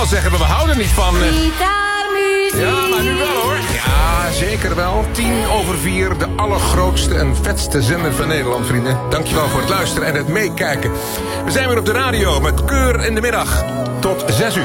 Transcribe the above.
zeggen we houden niet van... Gitaarmuziek. Ja, maar nu wel hoor. Ja, zeker wel. 4:10, de allergrootste en vetste zender van Nederland, vrienden. Dankjewel voor het luisteren en het meekijken. We zijn weer op de radio met Keur in de middag. Tot 6 uur.